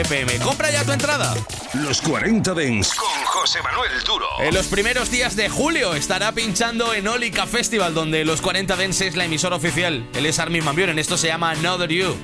FM. Compra ya tu entrada. Los 40 Dents con José Manuel Duro. En los primeros días de julio estará pinchando en Olika Festival, donde Los 40 Dents es la emisora oficial. Él es Armin van Buuren, esto se llama Another You.